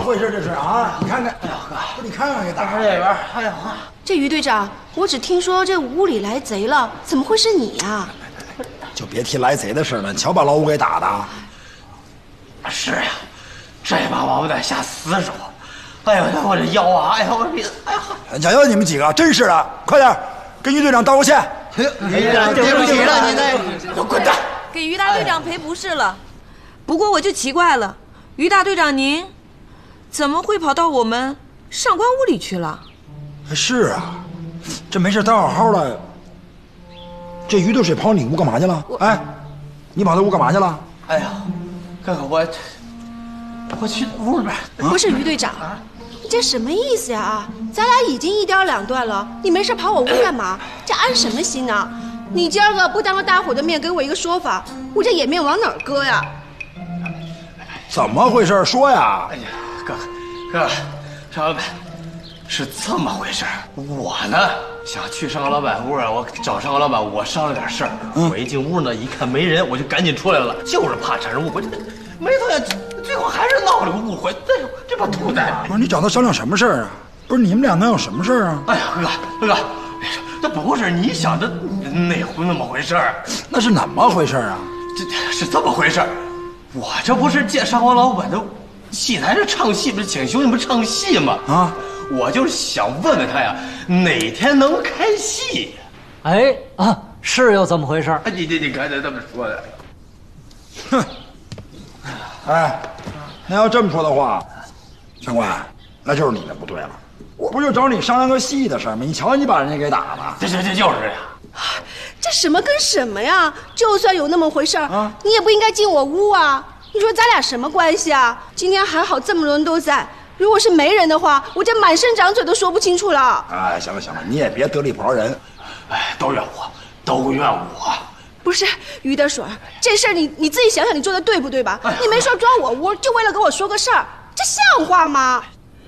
回事这是啊？你看看，哎呀哥，不是你看看给打这边，哎呀， 这于队长，我只听说这屋里来贼了，怎么会是你呀？ 就别提来贼的事了，你瞧把老五给打的。 是呀，这把王八蛋下死手，哎呦我这腰啊，哎呦我鼻子，哎呀！ 加油你们几个，真是的，快点跟于队长道个歉。 于队长，对不起了，您那滚蛋！ 给于大队长赔不是了。不过我就奇怪了，于大队长您怎么会跑到我们上官屋里去了？ 是啊，这没事待好好的，这于队水跑你屋干嘛去了？哎，你跑他屋干嘛去了？ 哎呀，哥哥我去屋里边。 不是于队长，你这什么意思呀？咱俩已经一刀两断了，你没事跑我屋干嘛？这安什么心呢？你今儿个不当着大伙的面给我一个说法，我这颜面往哪儿搁呀？ 怎么回事？说呀！ 哎呀，哥，尚老板，是这么回事。我呢想去尚老板屋啊，我找尚老板，我商量点事儿。我一进屋呢，一看没人，我就赶紧出来了，就是怕产生误会。没多想，最后还是闹了个误会。哎呦，这帮兔崽子！ 不是你找他商量什么事儿啊？不是你们俩能有什么事儿啊？ 哎呀，哥，这不是你想的那么回事儿。 那是怎么回事啊？ 这是这么回事儿。我这不是借上官老板的戏台上唱戏，不是请兄弟们唱戏吗？啊，我就是想问问他呀，哪天能开戏？ 哎啊，是又怎么回事？ 你看他这么说的。 哼，哎，那要这么说的话，长官，那就是你的不对了。我不就找你商量个戏的事吗？你瞧你把人家给打了， 这就是呀。 这什么跟什么呀？就算有那么回事儿，你也不应该进我屋啊！你说咱俩什么关系啊？今天还好这么多人都在，如果是没人的话，我这满身长嘴都说不清楚了。 哎，行了，你也别得理不饶人。 哎，都怨我。 不是于德水，这事儿你自己想想，你做的对不对吧？你没说抓我屋，就为了跟我说个事儿，这像话吗？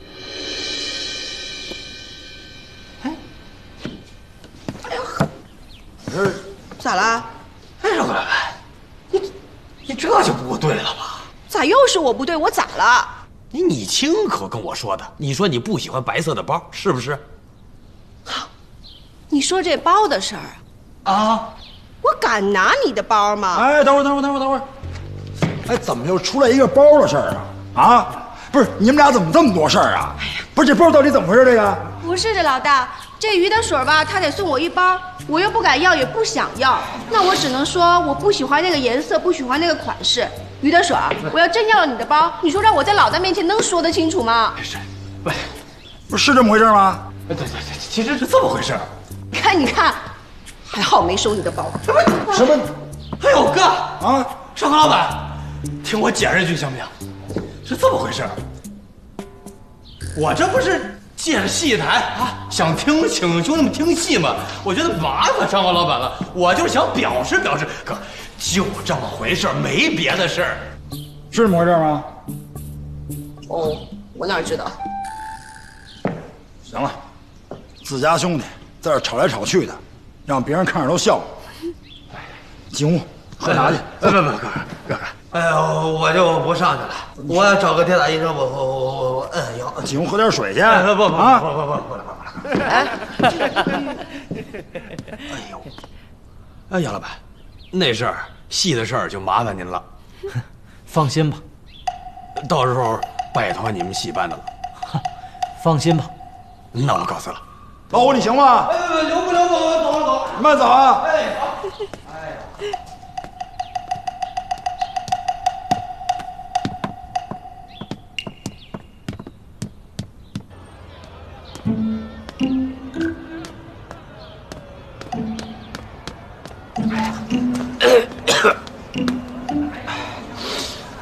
哎呦，咋了？ 哎，赵老板，你这就不对了吧？ 咋又是我不对？我咋了？ 你亲口跟我说的，你说你不喜欢白色的包，是不是？ 你说这包的事儿啊？我敢拿你的包吗？ 哎，等会儿，哎，怎么又出来一个包的事儿啊？啊，不是，你们俩怎么这么多事儿啊？不是，这包到底怎么回事？这个不是的，老大，这于德水吧，他得送我一包，我又不敢要，也不想要，那我只能说我不喜欢那个颜色，不喜欢那个款式。于德水，我要真要了你的包，你说让我在老大面前能说得清楚吗？ 不是这么回事吗？ 对，其实是这么回事。 你看，还好没收你的包。 什么？ 哎呦哥啊，上官老板，听我解释一句行不行？是这么回事，我这不是借着戏台啊，想请兄弟们听戏吗？我觉得麻烦上官老板了，我就是想表示，哥，就这么回事，没别的事儿。 是这么回事吗？ 哦，我哪知道？ 行了，自家兄弟在这吵来吵去的，让别人看着都笑话。进屋喝茶去。 不，哥，哎呦，我就不上去了，我要找个跌打医生，我摁腰。 进屋喝点水去。 不啊！ 哎，杨老板，那事儿戏的事儿就麻烦您了。 放心吧， 到时候拜托你们戏班的了。 放心吧。 那我告辞了。 老五，你行吗？ 留不，我走。 慢走啊！